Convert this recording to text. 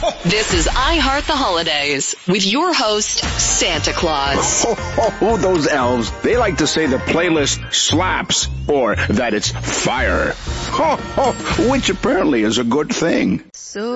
This is I Heart the Holidays with your host, Santa Claus. Those elves, they like to say the playlist slaps or that it's fire. Which apparently is a good thing. So